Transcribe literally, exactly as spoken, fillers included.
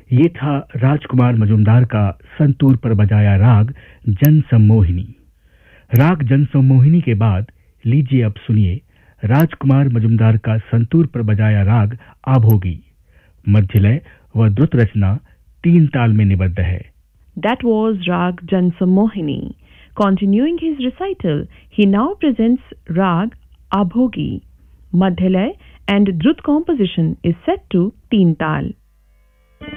ये था राजकुमार मजुमदार का संतूर पर बजाया राग जन सम्मोहिनी। राग जन सम्मोहिनी के बाद लीजिए अब सुनिए राजकुमार मजुमदार का संतूर पर बजाया राग आभोगी। मध्य लय व द्रुत रचना तीन ताल में निबद्ध है। That was Rag Jansammohini. Continuing his recital, he now presents Rag Abhogi. Madhyalay and Drut composition is set to Teen Tal.